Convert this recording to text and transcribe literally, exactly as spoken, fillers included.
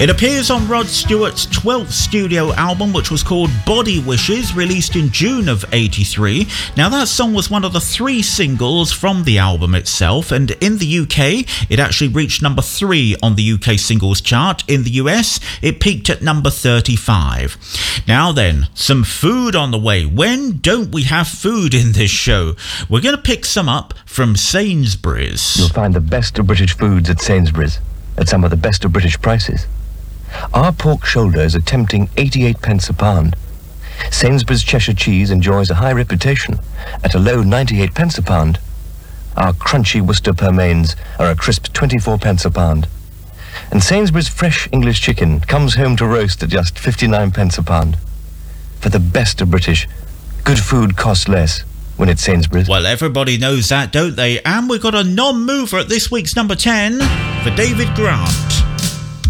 It appears on Rod Stewart's twelfth studio album, which was called Body Wishes, released in June of eighty-three. Now, that song was one of the three singles from the album itself, and in the U K, it actually reached number three on the U K singles chart. In the U S, it peaked at number thirty-five. Now then, some food on the way. When don't we have food in this show? We're going to pick some up from Sainsbury's. You'll find the best of British foods at Sainsbury's, at some of the best of British prices. Our pork shoulder is a tempting eighty-eight pence a pound. Sainsbury's Cheshire cheese enjoys a high reputation at a low ninety-eight pence a pound. Our crunchy Worcester pearmains are a crisp twenty-four pence a pound. And Sainsbury's fresh English chicken comes home to roast at just fifty-nine pence a pound. For the best of British, good food costs less when it's Sainsbury's. Well, everybody knows that, don't they? And we've got a non-mover at this week's number ten for David Grant.